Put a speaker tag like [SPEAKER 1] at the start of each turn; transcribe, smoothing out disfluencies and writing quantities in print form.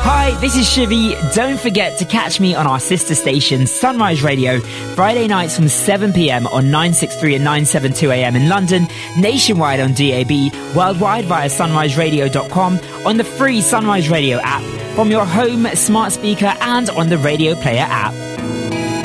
[SPEAKER 1] Hi, this is Shivy. Don't forget to catch me on our sister station, Sunrise Radio, Friday nights from 7pm on 963 and 972am in London, nationwide on DAB, worldwide via sunriseradio.com, on the free Sunrise Radio app, from your home, smart speaker and on the Radio Player app.